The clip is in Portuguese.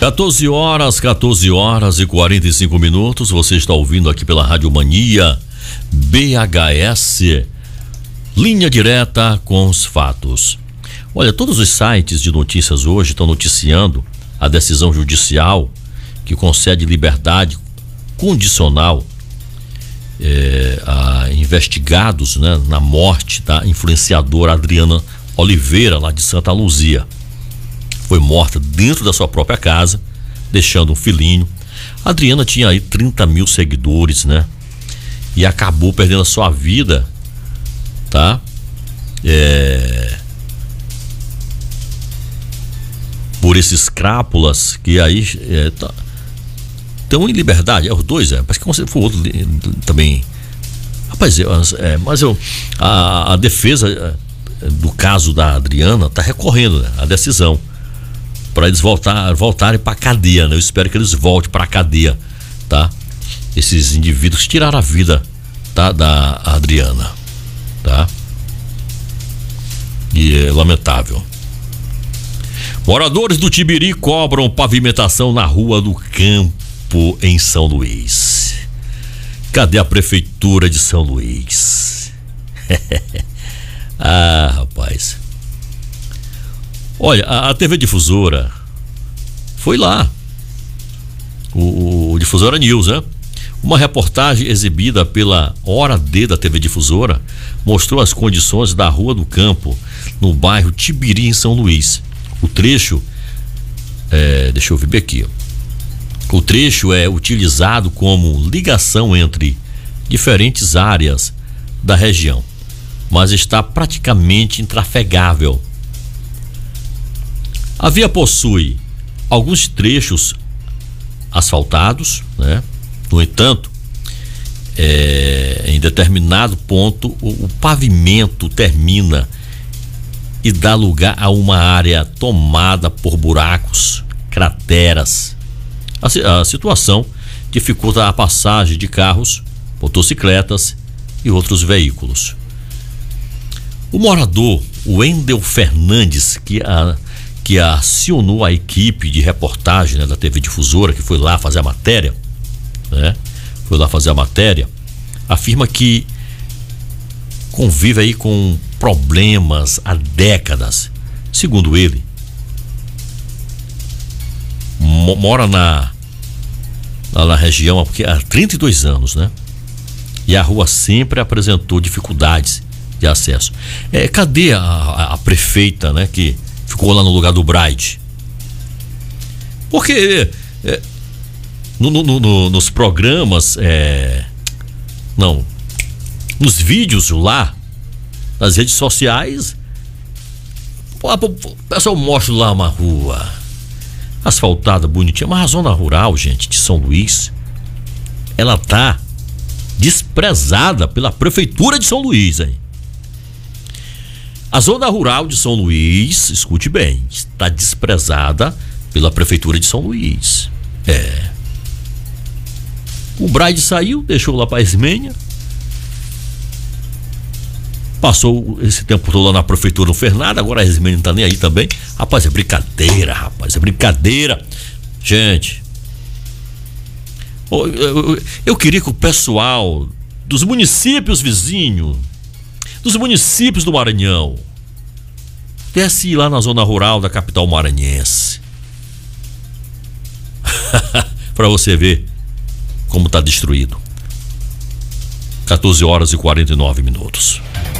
14 horas e 45 minutos. Você está ouvindo aqui pela Rádio Mania BHS, linha direta com os fatos. Olha, todos os sites de notícias hoje estão noticiando a decisão judicial que concede liberdade condicional a investigados, né, na morte da influenciadora Adriana Oliveira, lá de Santa Luzia. Foi morta dentro da sua própria casa, deixando um filhinho. A Adriana tinha aí 30 mil seguidores, né? E acabou perdendo a sua vida, tá? Por esses crápulas que aí estão em liberdade. Os dois, parece que foi outro também. Rapaz, mas a defesa do caso da Adriana está recorrendo, né, a decisão para eles voltarem para a cadeia, né? Eu espero que eles voltem para a cadeia, tá? Esses indivíduos que tiraram a vida, tá, da Adriana, tá? E é lamentável. Moradores do Tibiri cobram pavimentação na Rua do Campo, em São Luís. Cadê a prefeitura de São Luís? Ah, rapaz. Olha, a TV Difusora foi lá, o Difusora News, né? Uma reportagem exibida pela Hora D da TV Difusora mostrou as condições da Rua do Campo, no bairro Tibiri, em São Luís. O trecho, deixa eu ver aqui, o trecho é utilizado como ligação entre diferentes áreas da região, mas está praticamente intrafegável. A via possui alguns trechos asfaltados, né? No entanto, em determinado ponto o pavimento termina e dá lugar a uma área tomada por buracos, crateras. A situação dificulta a passagem de carros, motocicletas e outros veículos. O morador, o Wendel Fernandes, que acionou a equipe de reportagem, né, da TV Difusora, que foi lá fazer a matéria, né? Afirma que convive aí com problemas há décadas. Segundo ele, mora na região há 32 anos, né? E a rua sempre apresentou dificuldades de acesso. Cadê a prefeita, né, que ficou lá no lugar do Braide? Porque nos programas, nos vídeos lá, nas redes sociais, o pessoal mostra lá uma rua asfaltada, bonitinha, mas a zona rural, gente, de São Luís, ela tá desprezada pela prefeitura de São Luís, hein? A zona rural de São Luís, escute bem, está desprezada pela prefeitura de São Luís. O Braide saiu, deixou lá para a Ismênia, passou esse tempo todo lá na prefeitura, não fez nada, agora a Ismênia não tá nem aí também. Rapaz, é brincadeira, rapaz, é brincadeira. Gente, eu queria que o pessoal dos municípios vizinhos, dos municípios do Maranhão, desce lá na zona rural da capital maranhense para você ver como está destruído. 14 horas e 49 minutos.